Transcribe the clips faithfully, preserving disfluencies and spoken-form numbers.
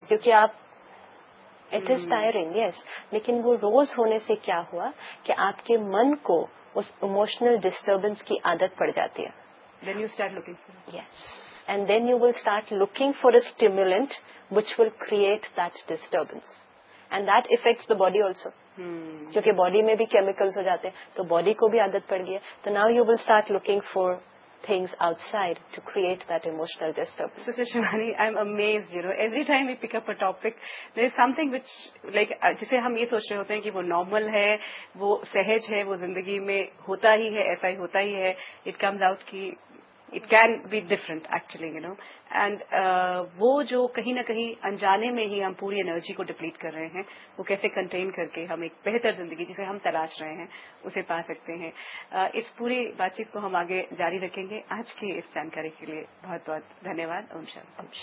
क्योंकि आप it is tiring, yes, लेकिन वो रोज होने से क्या हुआ कि आपके मन को उस इमोशनल डिस्टर्बेंस की आदत पड़ जाती है. Then you start looking for it. Yes. And then you will start looking for a stimulant which will create that disturbance. And that affects the body also. Hmm. क्योंकि body में भी chemicals हो जाते हैं, तो body को भी आदत पड़ गई है. तो now you will start looking for things outside to create that emotional disturbance. Sister Shivani, I'm amazed, you know, every time we pick up a topic, there is something which, like, जिसे हम ये सोच रहे होते हैं कि वो normal है, वो सहज है, वो जिंदगी में होता ही है, ऐसा ही होता ही है, it comes out कि it can be different actually, you know, and uh, वो जो कहीं ना कहीं अनजाने में ही हम पूरी एनर्जी को डिप्लीट कर रहे हैं, वो कैसे कंटेन करके हम एक बेहतर जिंदगी जिसे हम तलाश रहे हैं उसे पा सकते हैं. uh, इस पूरी बातचीत को हम आगे जारी रखेंगे. आज की इस जानकारी के लिए बहुत बहुत धन्यवाद. ओम शांति.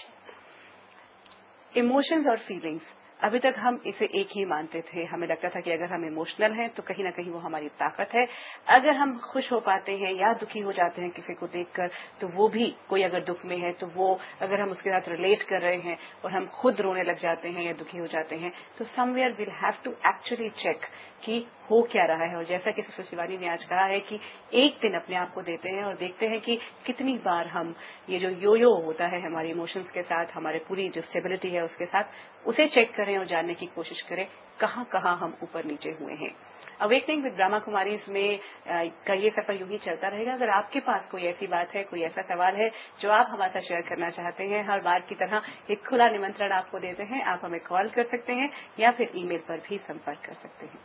इमोशंस और फीलिंग्स, अभी तक हम इसे एक ही मानते थे. हमें लगता था कि अगर हम इमोशनल हैं तो कहीं ना कहीं वो हमारी ताकत है. अगर हम खुश हो पाते हैं या दुखी हो जाते हैं किसी को देखकर, तो वो भी, कोई अगर दुख में है तो वो अगर हम उसके साथ रिलेट कर रहे हैं और हम खुद रोने लग जाते हैं या दुखी हो जाते हैं, तो somewhere will have to actually check कि हो क्या रहा है. और जैसा कि सिस्टर शिवानी ने आज कहा है कि एक दिन अपने आप को देते हैं और देखते हैं कि कितनी बार हम ये जो यो यो होता है हमारे इमोशंस के साथ, हमारे पूरी जो स्टेबिलिटी है उसके साथ, उसे चेक करें और जानने की कोशिश करें कहां कहां हम ऊपर नीचे हुए हैं. अवेकनिंग विद ब्रह्मा कुमारीज में का ये सफर यूं ही चलता रहेगा. अगर आपके पास कोई ऐसी बात है, कोई ऐसा सवाल है जो आप हमारे साथ शेयर करना चाहते हैं, हर बार की तरह एक खुला निमंत्रण आपको देते हैं. आप हमें कॉल कर सकते हैं या फिर ईमेल पर भी संपर्क कर सकते हैं.